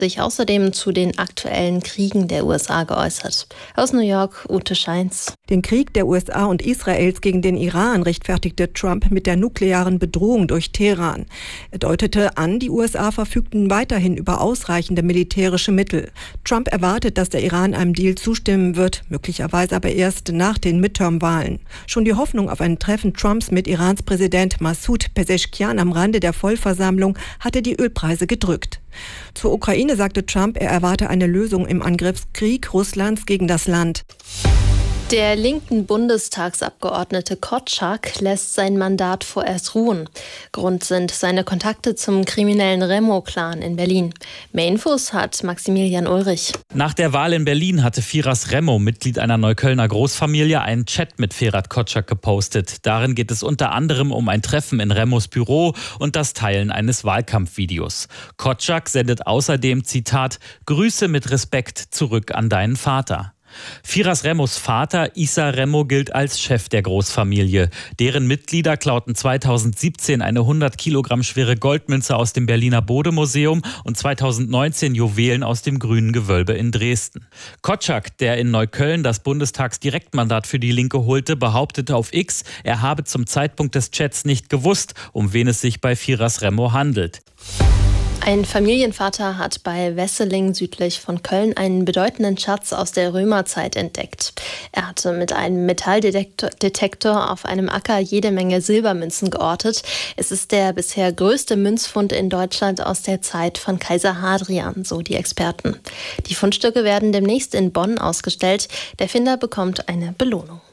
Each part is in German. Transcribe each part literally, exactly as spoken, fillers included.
sich außerdem zu den aktuellen Kriegen der U S A geäußert. Aus New York, Ute Scheins. Den Krieg der U S A und Israels gegen den Iran rechtfertigte Trump mit der nuklearen Bedrohung durch Teheran. Er deutete an, die U S A verfügten weiterhin über ausreichende militärische Mittel. Trump erwartet, dass der Iran einem Deal zustimmen wird, möglicherweise aber erst nach den Midterm-Wahlen. Schon die Hoffnung auf ein Treffen Trumps mit Irans Präsident Massoud Pezeshkian am Rande der Vollversammlung hatte die Ölpreise gedrückt. Zur Ukraine sagte Trump, er erwarte eine Lösung im Angriffskrieg Russlands gegen das Land. Der linken Bundestagsabgeordnete Kotschak lässt sein Mandat vorerst ruhen. Grund sind seine Kontakte zum kriminellen Remo-Clan in Berlin. Mehr Infos hat Maximilian Ulrich. Nach der Wahl in Berlin hatte Firas Remo, Mitglied einer Neuköllner Großfamilie, einen Chat mit Ferhat Kotschak gepostet. Darin geht es unter anderem um ein Treffen in Remos Büro und das Teilen eines Wahlkampfvideos. Kotschak sendet außerdem, Zitat, Grüße mit Respekt zurück an deinen Vater. Firas Remos Vater Issa Remo gilt als Chef der Großfamilie. Deren Mitglieder klauten zweitausendsiebzehn eine hundert Kilogramm schwere Goldmünze aus dem Berliner Bode-Museum und zweitausendneunzehn Juwelen aus dem Grünen Gewölbe in Dresden. Kotschak, der in Neukölln das Bundestagsdirektmandat für die Linke holte, behauptete auf X, er habe zum Zeitpunkt des Chats nicht gewusst, um wen es sich bei Firas Remo handelt. Ein Familienvater hat bei Wesseling südlich von Köln einen bedeutenden Schatz aus der Römerzeit entdeckt. Er hatte mit einem Metalldetektor auf einem Acker jede Menge Silbermünzen geortet. Es ist der bisher größte Münzfund in Deutschland aus der Zeit von Kaiser Hadrian, so die Experten. Die Fundstücke werden demnächst in Bonn ausgestellt. Der Finder bekommt eine Belohnung.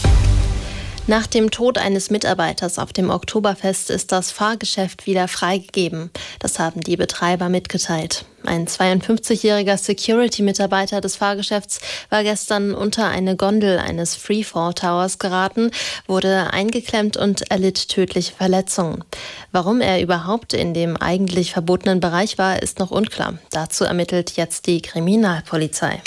Nach dem Tod eines Mitarbeiters auf dem Oktoberfest ist das Fahrgeschäft wieder freigegeben. Das haben die Betreiber mitgeteilt. Ein zweiundfünfzigjähriger Security-Mitarbeiter des Fahrgeschäfts war gestern unter eine Gondel eines Freefall Towers geraten, wurde eingeklemmt und erlitt tödliche Verletzungen. Warum er überhaupt in dem eigentlich verbotenen Bereich war, ist noch unklar. Dazu ermittelt jetzt die Kriminalpolizei.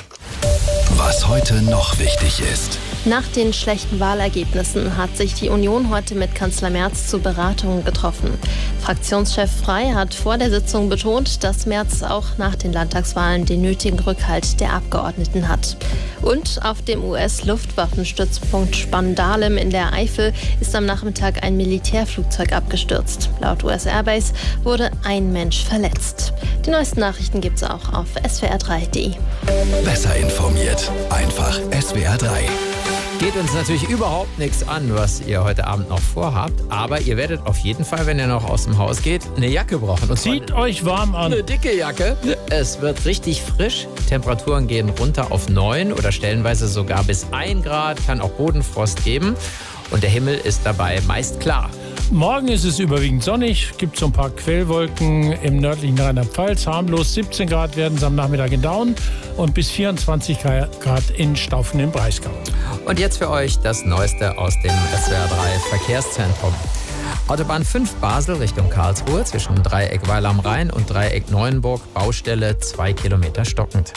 Was heute noch wichtig ist. Nach den schlechten Wahlergebnissen hat sich die Union heute mit Kanzler Merz zu Beratungen getroffen. Fraktionschef Frey hat vor der Sitzung betont, dass Merz auch nach den Landtagswahlen den nötigen Rückhalt der Abgeordneten hat. Und auf dem U S-Luftwaffenstützpunkt Spandalem in der Eifel ist am Nachmittag ein Militärflugzeug abgestürzt. Laut U S Airbase wurde ein Mensch verletzt. Die neuesten Nachrichten gibt es auch auf S W R drei punkt de. Besser informiert, einfach S W R drei. Geht uns natürlich überhaupt nichts an, was ihr heute Abend noch vorhabt. Aber ihr werdet auf jeden Fall, wenn ihr noch aus dem Haus geht, eine Jacke brauchen. Und Zieht euch warm an. Eine dicke Jacke. Es wird richtig frisch. Temperaturen gehen runter auf neun oder stellenweise sogar bis ein Grad. Kann auch Bodenfrost geben. Und der Himmel ist dabei meist klar. Morgen ist es überwiegend sonnig, gibt so ein paar Quellwolken im nördlichen Rheinland-Pfalz. Harmlos siebzehn Grad werden es am Nachmittag in Daun und bis vierundzwanzig Grad in Staufen im Breisgau. Und jetzt für euch das Neueste aus dem S W R drei Verkehrszentrum. Autobahn fünf Basel Richtung Karlsruhe zwischen Dreieck Weil am Rhein und Dreieck Neuenburg, Baustelle zwei Kilometer stockend.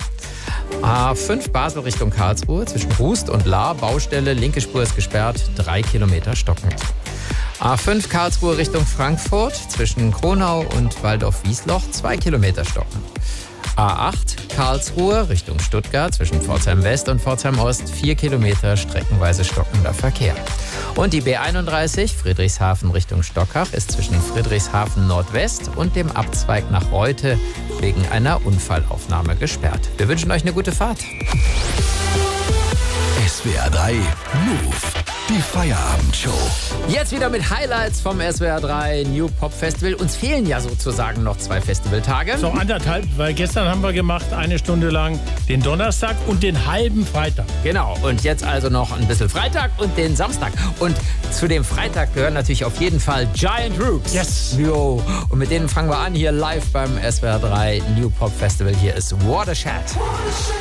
A fünf Basel Richtung Karlsruhe zwischen Rust und Lahr, Baustelle, linke Spur ist gesperrt, drei Kilometer stockend. A fünf Karlsruhe Richtung Frankfurt zwischen Kronau und Waldorf-Wiesloch, zwei Kilometer stockend. A acht Karlsruhe Richtung Stuttgart zwischen Pforzheim West und Pforzheim Ost, vier Kilometer streckenweise stockender Verkehr. Und die B einunddreißig Friedrichshafen Richtung Stockach ist zwischen Friedrichshafen Nordwest und dem Abzweig nach Reute wegen einer Unfallaufnahme gesperrt. Wir wünschen euch eine gute Fahrt. S W R drei Move. Die Feierabendshow. Jetzt wieder mit Highlights vom S W R drei New Pop Festival. Uns fehlen ja sozusagen noch zwei Festivaltage. So anderthalb, weil gestern haben wir gemacht, eine Stunde lang den Donnerstag und den halben Freitag. Genau, und jetzt also noch ein bisschen Freitag und den Samstag. Und zu dem Freitag gehören natürlich auf jeden Fall Giant Rooks. Yes. Jo. Und mit denen fangen wir an hier live beim S W R drei New Pop Festival. Hier ist Watershed.